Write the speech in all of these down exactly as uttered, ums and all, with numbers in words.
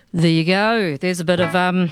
There you go. There's a bit of um.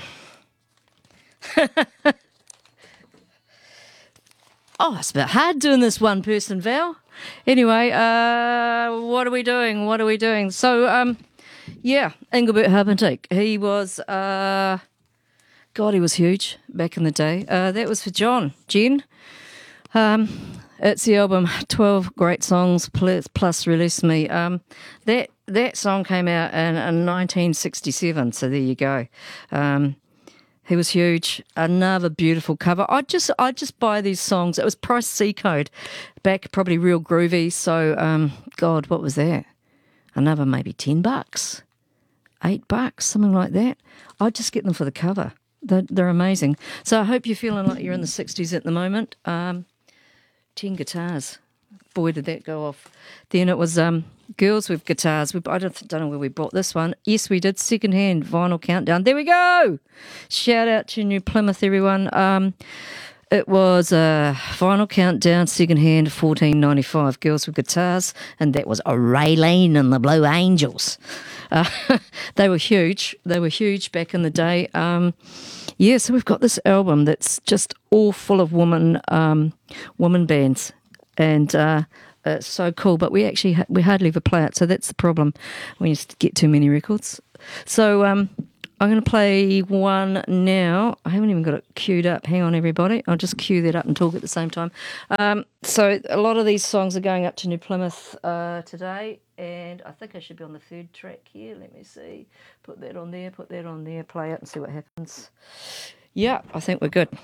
Oh, it's a bit hard doing this one person, Val. Anyway, uh, what are we doing? What are we doing? So, um, yeah, Engelbert Humperdinck. He was, uh, God, he was huge back in the day. Uh, that was for John, Jen. Um, it's the album twelve Great Songs plus, plus Release Me. Um, that that song came out in, in nineteen sixty-seven, so there you go. Um, he was huge. Another beautiful cover. I just I just buy these songs. It was price C code back, probably real groovy. So, um, God, what was that? Another maybe ten bucks, eight bucks, something like that. I just get them for the cover. They're, they're amazing. So I hope you're feeling like you're in the sixties at the moment. Um, ten guitars. Boy, did that go off. Then it was um, Girls with Guitars. We, I don't, don't know where we bought this one. Yes, we did. Secondhand Vinyl Countdown. There we go. Shout out to New Plymouth, everyone. Um, it was a Vinyl Countdown, secondhand, fourteen ninety-five. Girls with Guitars, and that was a Raylene and the Blue Angels. Uh, they were huge. They were huge back in the day. Um, yeah, so we've got this album that's just all full of woman um, woman bands, and uh, it's so cool. But we actually ha- we hardly ever play it, so that's the problem when you get too many records. So um, I'm going to play one now. I haven't even got it queued up. Hang on, everybody. I'll just cue that up and talk at the same time. Um, so a lot of these songs are going up to New Plymouth uh, today, and I think I should be on the third track here. Let me see. Put that on there, put that on there, play it and see what happens. Yeah, I think we're good.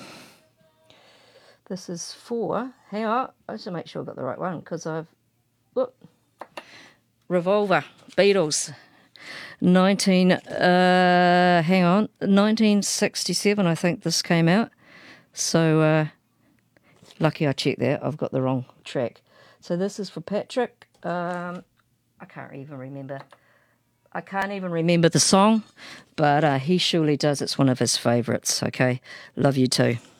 This is for, hang on, I just make sure I've got the right one, because I've, whoop, Revolver, Beatles. nineteen uh hang on nineteen sixty-seven, I think this came out. So uh lucky I checked that. I've got the wrong track. So this is for Patrick. um I can't even remember I can't even remember the song, but uh, he surely does. It's one of his favourites. Okay, love you too.